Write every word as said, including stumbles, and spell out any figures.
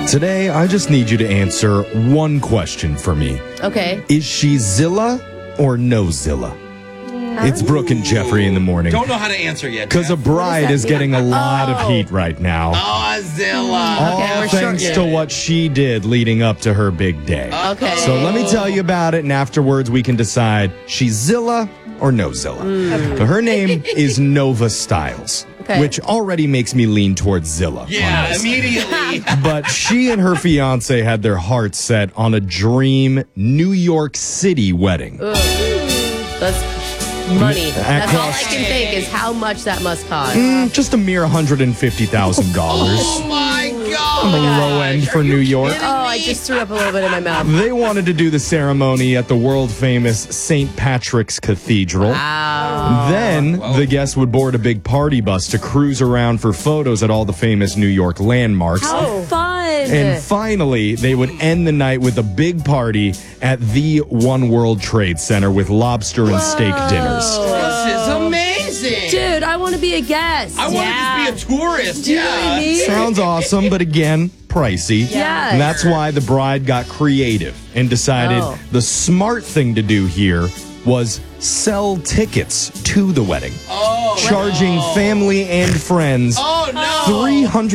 Today, I just need you to answer one question for me. Okay. Is she Zilla or no Zilla? It's Brooke and Jeffrey in the morning. Don't know how to answer yet. Because a bride is getting a lot Oh. of heat right now. Oh, Zilla. All Okay, we're thanks short- to what she did leading up to her big day. Okay. So let me tell you about it, and afterwards we can decide she's Zilla or no Zilla. But her name is Nova Styles, Okay. which already makes me lean towards Zilla. on Yeah, this. immediately. But she and her fiance had their hearts set on a dream New York City wedding. That's money. That That's all I cost- can think is how much that must cost. Mm, just a mere one hundred fifty thousand dollars. Oh, my God. On the low end for New York. Oh, I just threw up a little bit in my mouth. They wanted to do the ceremony at the world-famous Saint Patrick's Cathedral. Wow. Then the guests would board a big party bus to cruise around for photos at all the famous New York landmarks. How fun. And finally, they would end the night with a big party at the One World Trade Center with lobster and steak dinners. This is amazing. Dude, I want to be a guest. I want yeah. to just be a tourist. Do you know what I yeah. mean? Sounds awesome, but again, pricey. Yeah. And that's why the bride got creative and decided Oh. the smart thing to do here was sell tickets to the wedding. Oh, Charging family and friends oh no. three hundred